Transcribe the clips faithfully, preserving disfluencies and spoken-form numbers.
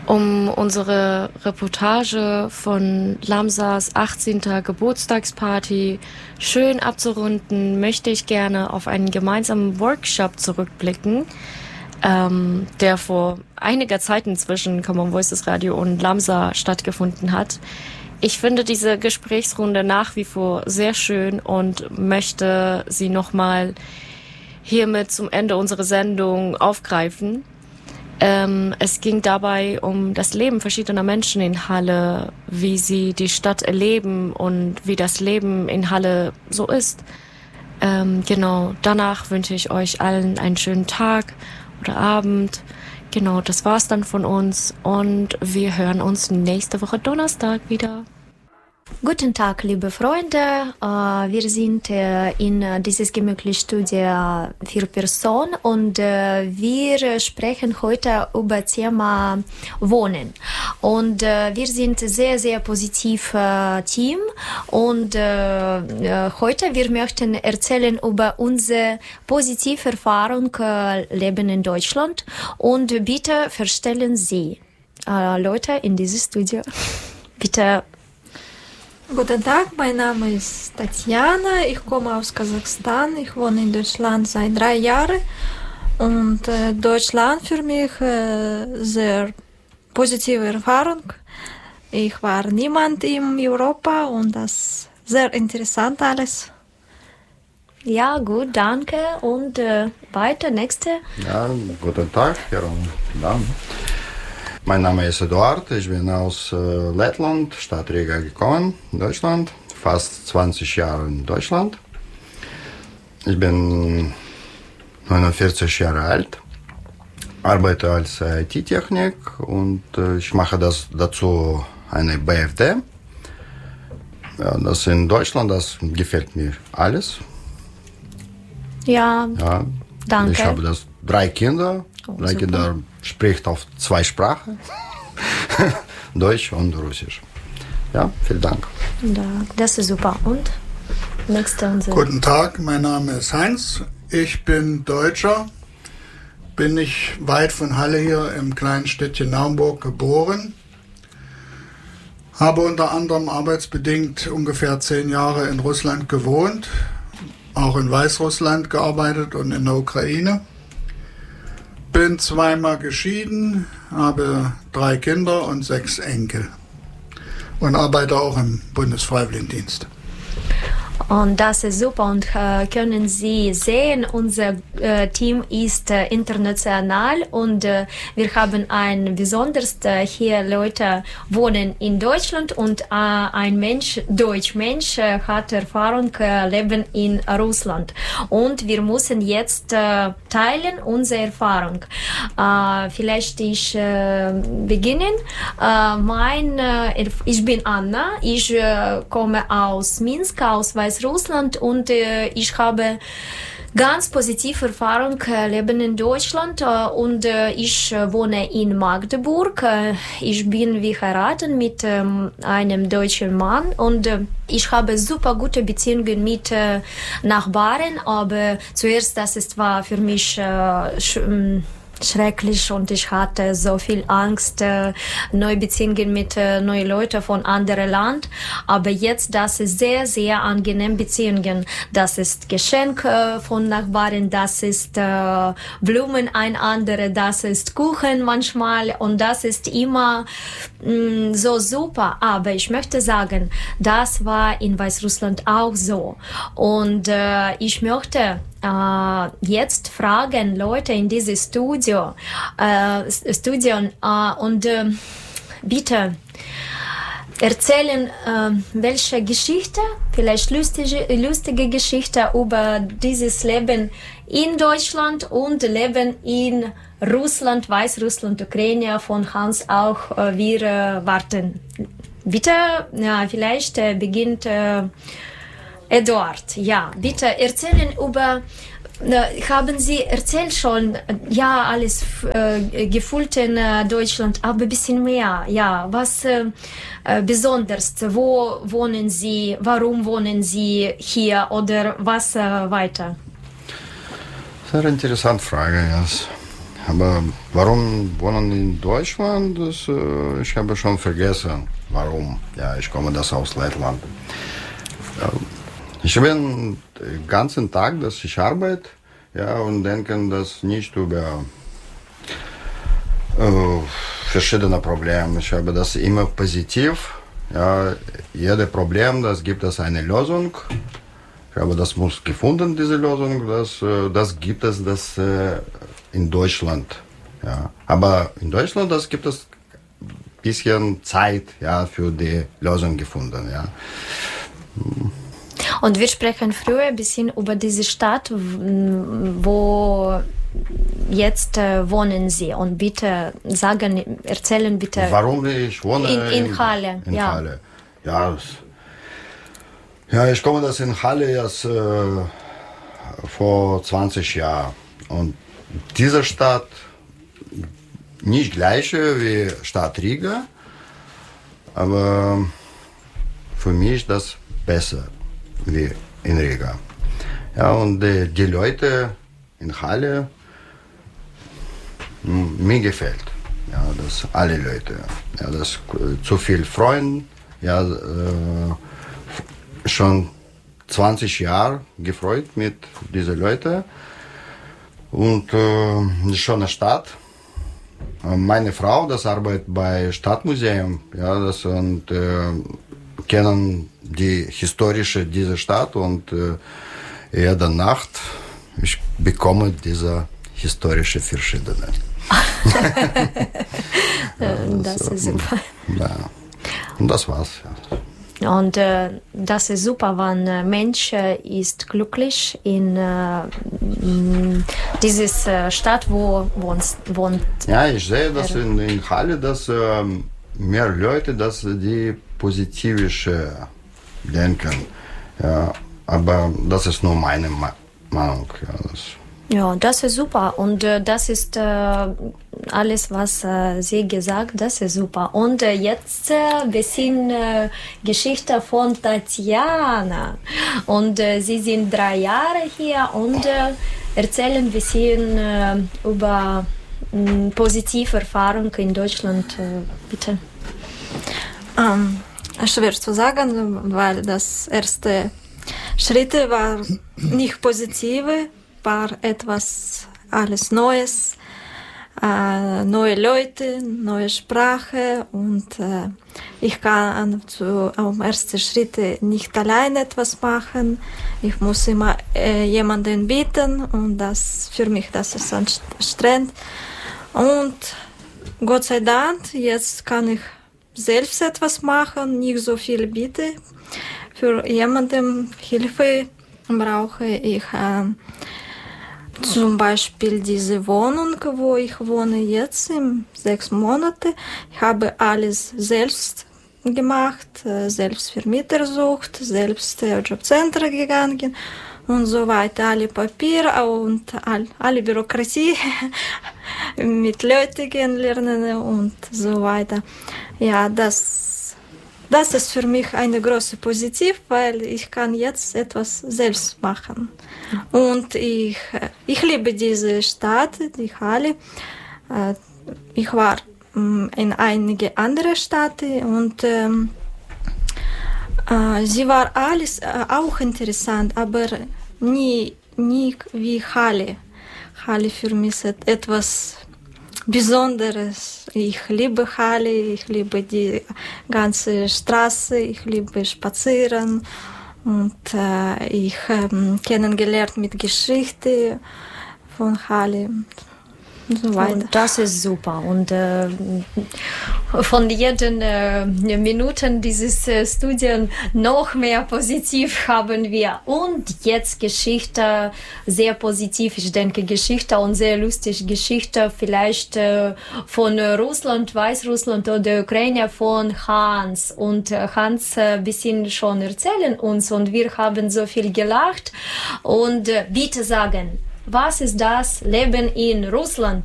Um unsere Reportage von Lamsas achtzehnter Geburtstagsparty schön abzurunden, möchte ich gerne auf einen gemeinsamen Workshop zurückblicken, ähm, der vor einiger Zeit inzwischen Common Voices Radio und Lamsa stattgefunden hat. Ich finde diese Gesprächsrunde nach wie vor sehr schön und möchte sie nochmal hiermit zum Ende unserer Sendung aufgreifen. Ähm, es ging dabei um das Leben verschiedener Menschen in Halle, wie sie die Stadt erleben und wie das Leben in Halle so ist. Ähm, genau, danach wünsche ich euch allen einen schönen Tag oder Abend. Genau, das war's dann von uns und wir hören uns nächste Woche Donnerstag wieder. Guten Tag, liebe Freunde. Wir sind in dieses gemütliche Studio vier Personen und wir sprechen heute über das Thema Wohnen. Und wir sind sehr, sehr positiv Team und heute wir möchten erzählen über unsere positive Erfahrung Leben in Deutschland und bitte verstellen Sie Leute in dieses Studio. Bitte. Guten Tag, mein Name ist Tatjana, ich komme aus Kasachstan, ich wohne in Deutschland seit drei Jahren und äh, Deutschland für mich äh, sehr positive Erfahrung. Ich war niemand in Europa und das ist sehr interessant alles. Ja, gut, danke und äh, weiter, nächste. Ja, guten Tag, Herr und Damen. Mein Name ist Eduard, ich bin aus äh, Lettland, Stadt Riga gekommen, Deutschland, fast zwanzig Jahre in Deutschland. Ich bin neunundvierzig Jahre alt, arbeite als I T-Technik und äh, ich mache das dazu eine B F D. Ja, das in Deutschland, das gefällt mir alles. Ja, ja danke. Ich habe das drei Kinder. Oh, drei Kinder spricht auf zwei Sprachen, Deutsch und Russisch. Ja, vielen Dank. Ja, das ist super. Und nächste unsere. Guten Tag, mein Name ist Heinz. Ich bin Deutscher. Bin nicht weit von Halle hier im kleinen Städtchen Naumburg geboren. Habe unter anderem arbeitsbedingt ungefähr zehn Jahre in Russland gewohnt, auch in Weißrussland gearbeitet und in der Ukraine. Bin zweimal geschieden, habe drei Kinder und sechs Enkel und arbeite auch im Bundesfreiwilligendienst. Und das ist super und äh, können Sie sehen, unser äh, Team ist äh, international und äh, wir haben ein besonders äh, hier Leute wohnen in Deutschland und äh, ein Mensch, Deutsch Mensch äh, hat Erfahrung äh, leben in Russland und wir müssen jetzt äh, teilen unsere Erfahrung. Äh, vielleicht ich äh, beginnen. Äh, mein, äh, ich bin Anna, ich äh, komme aus Minsk, aus Weißrussland und äh, ich habe ganz positive Erfahrung äh, leben in Deutschland äh, und äh, ich äh, wohne in Magdeburg. Äh, ich bin wie heiratet mit ähm, einem deutschen Mann und äh, ich habe super gute Beziehungen mit äh, Nachbarn, aber zuerst das ist, war für mich äh, sch- schrecklich und ich hatte so viel Angst, äh, neue Beziehungen mit äh, neuen Leuten von anderen Land. Aber jetzt, das ist sehr, sehr angenehm Beziehungen. Das ist Geschenke von Nachbarn, das ist äh, Blumen ein andere, das ist Kuchen manchmal und das ist immer mh, so super. Aber ich möchte sagen, das war in Weißrussland auch so. Und äh, ich möchte Uh, jetzt fragen Leute in dieses Studio, uh, Studio uh, und uh, bitte erzählen, uh, welche Geschichte, vielleicht lustige, lustige Geschichte über dieses Leben in Deutschland und Leben in Russland, Weißrussland, Ukraine von Hans auch uh, wir uh, warten. Bitte, ja, vielleicht uh, beginnt uh, Eduard, ja, bitte erzählen über, äh, haben Sie erzählt schon, ja, alles äh, gefühlt in äh, Deutschland, aber ein bisschen mehr, ja, was äh, äh, besonders, wo wohnen Sie, warum wohnen Sie hier oder was äh, weiter? Sehr interessante Frage, yes. Aber warum wohnen in Deutschland? Das, äh, ich habe schon vergessen, warum. Ja, ich komme das aus Lettland. Ja, ich bin den ganzen Tag, dass ich arbeite, ja, und denke das nicht über äh, verschiedene Probleme. Ich habe das immer positiv. Ja, jedes Problem, das gibt es eine Lösung. Ich habe das muss gefunden, diese Lösung. Das, das gibt es das äh, in Deutschland. Ja. Aber in Deutschland, das gibt es ein bisschen Zeit, ja, für die Lösung gefunden. Ja. Und wir sprechen früher ein bisschen über diese Stadt, wo jetzt äh, wohnen Sie. Und bitte sagen, erzählen bitte. Warum ich wohne in, in Halle. In ja. Halle. Ja, das, ja, ich komme das in Halle jetzt äh, vor zwanzig Jahren. Und diese Stadt nicht gleiche wie Stadt Riga, aber für mich ist das besser wie in Riga. Ja, und die, die Leute in Halle, mir gefällt. Ja, das alle Leute. Ja, das zu viel Freunde. Ja, äh, schon zwanzig Jahre gefreut mit diesen Leuten. Und äh, schon eine Stadt. Meine Frau, das arbeitet bei Stadtmuseum. Ja, das und äh, kennen die historische diese Stadt und äh, jede Nacht ich bekomme diese historische verschiedene. Das also, ist super. Ja. Und das war's. Ja. Und äh, das ist super, wenn ein Mensch äh, ist glücklich in äh, dieser äh, Stadt, wo wohnt, wohnt. Ja, ich sehe das in, in Halle, dass äh, mehr Leute, dass die positivisch äh, denken. Ja, aber das ist nur meine Ma- Meinung. Ja, das Ja, das ist super und äh, das ist äh, alles, was äh, Sie gesagt, das ist super. Und äh, jetzt ein äh, bisschen äh, Geschichte von Tatjana. Und äh, Sie sind drei Jahre hier und äh, erzählen ein bisschen äh, über äh, positive Erfahrungen in Deutschland, äh, bitte. Ähm, schwer zu sagen, weil das erste Schritte war nicht positive. War etwas alles Neues, äh, neue Leute, neue Sprache und äh, ich kann zu am ersten Schritte nicht allein etwas machen. Ich muss immer äh, jemanden bitten und das für mich das ist anstrengend. Und Gott sei Dank jetzt kann ich selbst etwas machen, nicht so viel bitte. Für jemanden Hilfe brauche ich äh, zum Beispiel diese Wohnung, wo ich wohne jetzt, in sechs Monate. Ich habe alles selbst gemacht, selbst Vermieter gesucht, selbst Jobcenter gegangen und so weiter. Alle Papiere und all, alle Bürokratie mit Leuten kennenlernen und so weiter. Ja, das Das ist für mich eine große Positiv, weil ich kann jetzt etwas selbst machen. Und ich, ich liebe diese Stadt, die Halle. Ich war in einige andere Städte und ähm, sie war alles auch interessant, aber nie, nie wie Halle. Halle für mich ist etwas Besonderes. Ich liebe Halle, ich liebe die ganze Straße, ich liebe Spazieren und äh, ich habe kennengelernt mit Geschichte von Halle und so weiter. Und das ist super und äh, von jeden äh, Minuten dieses äh, Studien noch mehr positiv haben wir und jetzt Geschichte sehr positiv, ich denke Geschichte und sehr lustige Geschichte vielleicht äh, von Russland, Weißrussland oder Ukraine von Hans und äh, Hans ein äh, bisschen schon erzählen uns und wir haben so viel gelacht und äh, bitte sagen, was ist das Leben in Russland?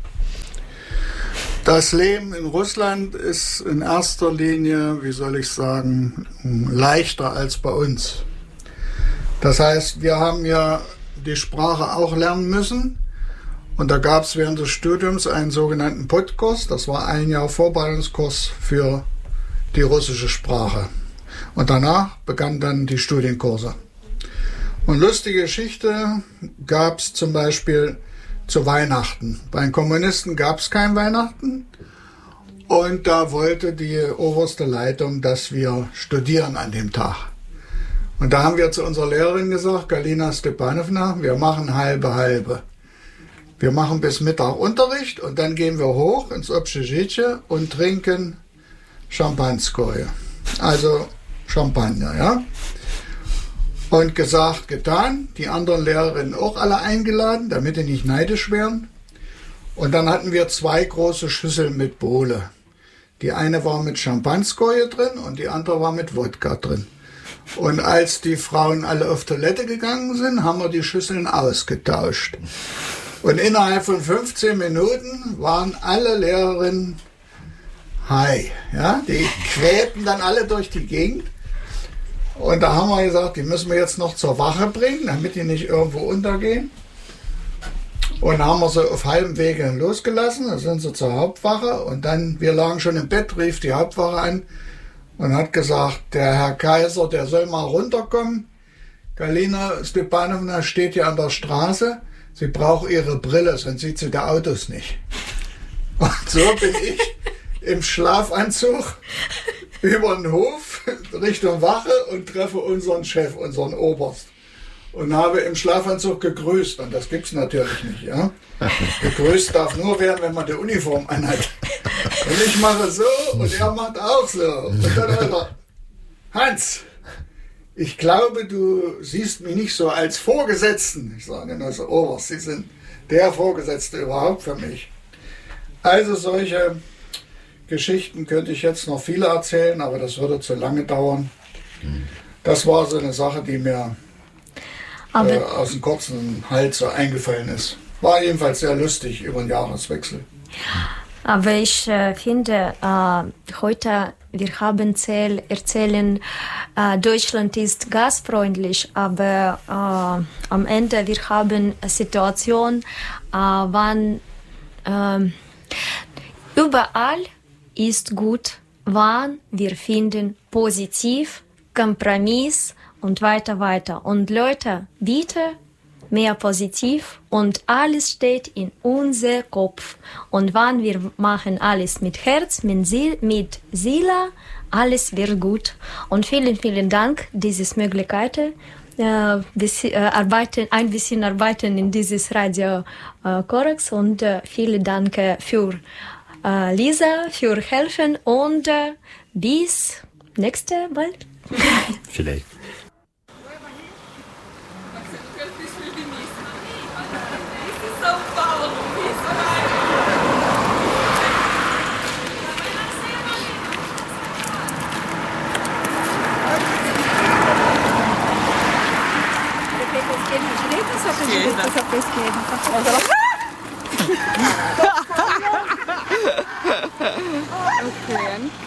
Das Leben in Russland ist in erster Linie, wie soll ich sagen, leichter als bei uns. Das heißt, wir haben ja die Sprache auch lernen müssen Und da gab es während des Studiums einen sogenannten Podkurs. Das war ein Jahr Vorbereitungskurs für die russische Sprache. Und danach begannen dann die Studienkurse. Und lustige Geschichte gab es zum Beispiel zu Weihnachten. Bei den Kommunisten gab es kein Weihnachten. Und da wollte die oberste Leitung, dass wir studieren an dem Tag. Und da haben wir zu unserer Lehrerin gesagt, Galina Stepanowna, wir machen halbe halbe. Wir machen bis Mittag Unterricht und dann gehen wir hoch ins Общежитие und trinken Champanskoje. Also Champagner, ja. Und gesagt, getan. Die anderen Lehrerinnen auch alle eingeladen, damit die nicht neidisch wären. Und dann hatten wir zwei große Schüsseln mit Bowle. Die eine war mit Champanskoje drin und die andere war mit Wodka drin. Und als die Frauen alle auf Toilette gegangen sind, haben wir die Schüsseln ausgetauscht. Und innerhalb von fünfzehn Minuten waren alle Lehrerinnen high. Ja? Die quälten dann alle durch die Gegend. Und da haben wir gesagt, die müssen wir jetzt noch zur Wache bringen, damit die nicht irgendwo untergehen. Und haben wir sie auf halbem Wege losgelassen, da sind sie zur Hauptwache. Und dann, wir lagen schon im Bett, rief die Hauptwache an und hat gesagt, der Herr Kaiser, der soll mal runterkommen. Galina Stepanowna steht hier an der Straße. Sie braucht ihre Brille, sonst sieht sie die Autos nicht. Und so bin ich im Schlafanzug über den Hof Richtung Wache und treffe unseren Chef, unseren Oberst. Und habe im Schlafanzug gegrüßt. Und das gibt's natürlich nicht, ja. Gegrüßt darf nur werden, wenn man die Uniform anhat. Und ich mache so und er macht auch so. Und dann hat er, Hans, ich glaube, du siehst mich nicht so als Vorgesetzten. Ich sage, nur so, Oberst, Sie sind der Vorgesetzte überhaupt für mich. Also solche Geschichten könnte ich jetzt noch viele erzählen, aber das würde zu lange dauern. Das war so eine Sache, die mir äh, aus dem kurzen Hals so eingefallen ist. War jedenfalls sehr lustig über den Jahreswechsel. Aber ich äh, finde, äh, heute, wir haben erzähl, erzählen, äh, Deutschland ist gastfreundlich, aber äh, am Ende, wir haben eine Situation, äh, wann äh, überall ist gut, wann wir finden positiv, Kompromiss und weiter, weiter. Und Leute, bitte mehr positiv und alles steht in unser Kopf. Und wenn wir machen alles mit Herz, mit Seele, mit Seele, alles wird gut. Und vielen, vielen Dank, diese Möglichkeiten, äh, bis, äh, arbeiten, ein bisschen arbeiten in dieses Radio äh, Korax und äh, vielen Dank für äh, Lisa, für helfen und äh, bis nächste bald. Vielleicht. Okay.